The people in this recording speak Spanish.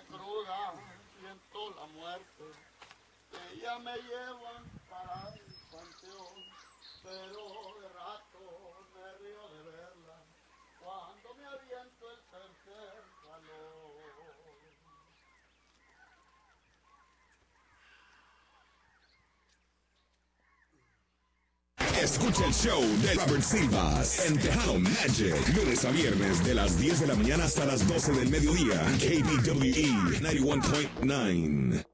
la cruda, siento la muerte. Ella me llevan para el panteón, pero de rato me río de verla cuando me aviento el tercer balón. Escucha el show de Robert Silvas en Tejano Magic, lunes a viernes de las 10 de la mañana hasta las 12 del mediodía, KBWE 91.9.